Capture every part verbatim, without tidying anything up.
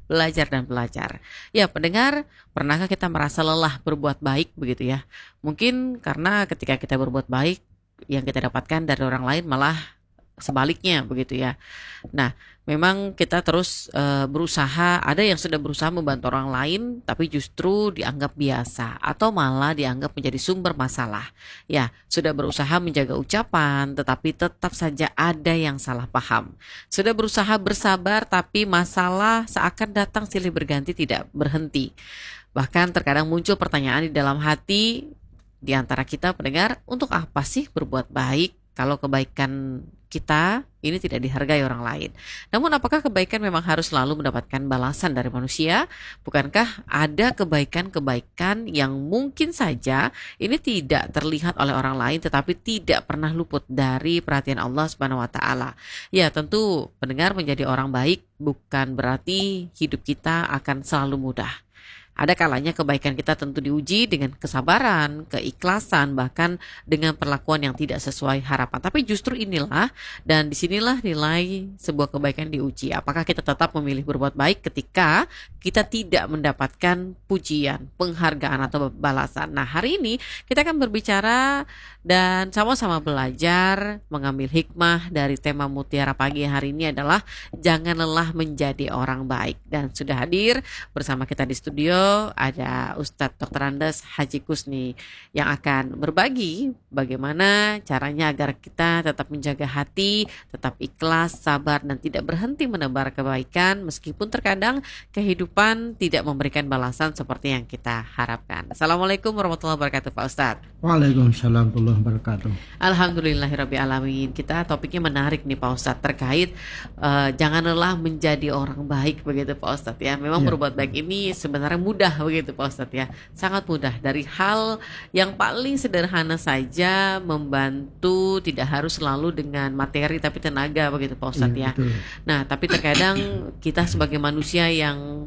belajar dan belajar. Ya, pendengar, pernahkah kita merasa lelah berbuat baik begitu ya? Mungkin karena ketika kita berbuat baik, yang kita dapatkan dari orang lain malah sebaliknya begitu ya. Nah, memang kita terus uh, berusaha, ada yang sudah berusaha membantu orang lain tapi justru dianggap biasa atau malah dianggap menjadi sumber masalah. Ya, sudah berusaha menjaga ucapan tetapi tetap saja ada yang salah paham. Sudah berusaha bersabar tapi masalah seakan datang silih berganti tidak berhenti. Bahkan terkadang muncul pertanyaan di dalam hati di antara kita pendengar, untuk apa sih berbuat baik kalau kebaikan kita ini tidak dihargai orang lain? Namun apakah kebaikan memang harus selalu mendapatkan balasan dari manusia? Bukankah ada kebaikan-kebaikan yang mungkin saja ini tidak terlihat oleh orang lain tetapi tidak pernah luput dari perhatian Allah Subhanahu wa taala? Ya, tentu pendengar, menjadi orang baik bukan berarti hidup kita akan selalu mudah. Ada kalanya kebaikan kita tentu diuji dengan kesabaran, keikhlasan, bahkan dengan perlakuan yang tidak sesuai harapan. Tapi justru inilah dan disinilah nilai sebuah kebaikan diuji. Apakah kita tetap memilih berbuat baik ketika kita tidak mendapatkan pujian, penghargaan atau balasan? Nah, hari ini kita akan berbicara dan sama-sama belajar mengambil hikmah dari tema Mutiara Pagi hari ini adalah jangan lelah menjadi orang baik. Dan sudah hadir bersama kita di studio ada Ustadz doktor Andes Haji Kusni yang akan berbagi bagaimana caranya agar kita tetap menjaga hati, tetap ikhlas, sabar, dan tidak berhenti menebar kebaikan meskipun terkadang kehidupan tidak memberikan balasan seperti yang kita harapkan. Assalamualaikum warahmatullahi wabarakatuh, Pak Ustadz. Waalaikumsalam warahmatullahi wabarakatuh. Alhamdulillahirrabbilalamin. Kita topiknya menarik nih Pak Ustadz, terkait uh, jangan lelah menjadi orang baik begitu Pak Ustadz ya. Memang ya, berbuat baik ini sebenarnya mudah begitu Pak Ustadz ya, sangat mudah. Dari hal yang paling sederhana saja, membantu tidak harus selalu dengan materi tapi tenaga begitu Pak Ustadz ya, ya. Nah, tapi terkadang kita sebagai manusia yang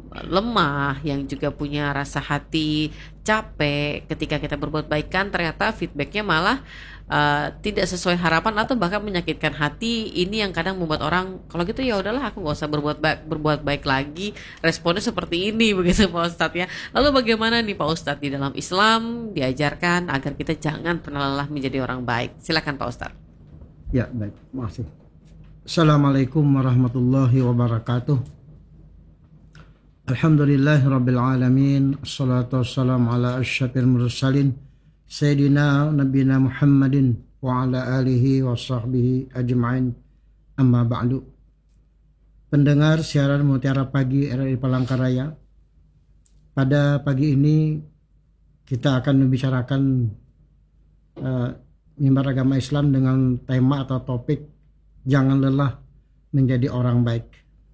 lemah, yang juga punya rasa hati capek, ketika kita berbuat baik kan ternyata feedbacknya malah Uh, tidak sesuai harapan atau bahkan menyakitkan hati. Ini yang kadang membuat orang, kalau gitu ya udahlah aku nggak usah berbuat baik, berbuat baik lagi. Responnya seperti ini begitu Pak Ustadz ya. Lalu bagaimana nih Pak Ustadz, di dalam Islam diajarkan agar kita jangan pernah lelah menjadi orang baik? Silakan Pak Ustadz. Ya, baik, makasih. Assalamualaikum warahmatullahi wabarakatuh. Alhamdulillahirabbil alamin. Assalatu wassalamu ala asyrafil mursalin Sayyidina Nabina Muhammadin wa ala alihi wa sahbihi ajma'in, amma ba'du. Pendengar siaran Mutiara Pagi R R I Palangkaraya, pada pagi ini kita akan membicarakan uh, mimbar agama Islam dengan tema atau topik jangan lelah menjadi orang baik.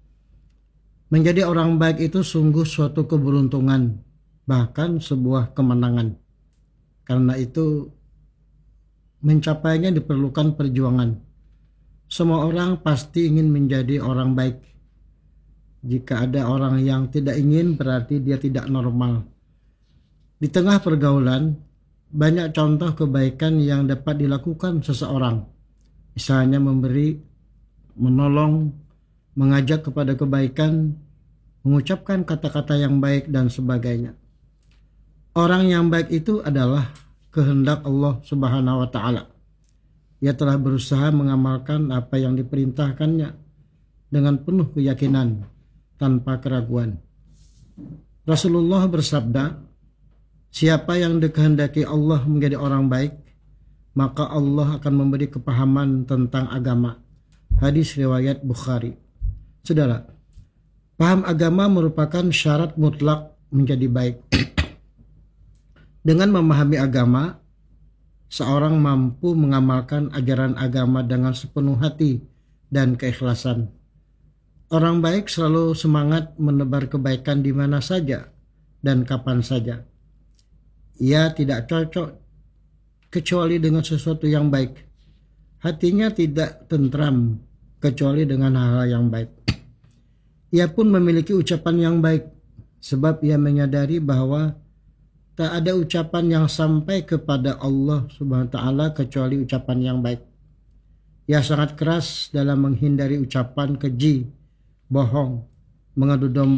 Menjadi orang baik itu sungguh suatu keberuntungan, bahkan sebuah kemenangan. Karena itu mencapainya diperlukan perjuangan. Semua orang pasti ingin menjadi orang baik. Jika ada orang yang tidak ingin, berarti dia tidak normal. Di tengah pergaulan, banyak contoh kebaikan yang dapat dilakukan seseorang. Misalnya memberi, menolong, mengajak kepada kebaikan, mengucapkan kata-kata yang baik, dan sebagainya. Orang yang baik itu adalah kehendak Allah Subhanahu wa taala. Ia telah berusaha mengamalkan apa yang diperintahkannya dengan penuh keyakinan tanpa keraguan. Rasulullah bersabda, siapa yang dikehendaki Allah menjadi orang baik, maka Allah akan memberi kepahaman tentang agama. Hadis riwayat Bukhari. Saudara, paham agama merupakan syarat mutlak menjadi baik. Dengan memahami agama, seorang mampu mengamalkan ajaran agama dengan sepenuh hati dan keikhlasan. Orang baik selalu semangat menebar kebaikan di mana saja dan kapan saja. Ia tidak cocok kecuali dengan sesuatu yang baik. Hatinya tidak tentram kecuali dengan hal-hal yang baik. Ia pun memiliki ucapan yang baik, sebab ia menyadari bahwa tak ada ucapan yang sampai kepada Allah Subhanahu wa taala kecuali ucapan yang baik. Ia sangat keras dalam menghindari ucapan keji, bohong, mengadu domba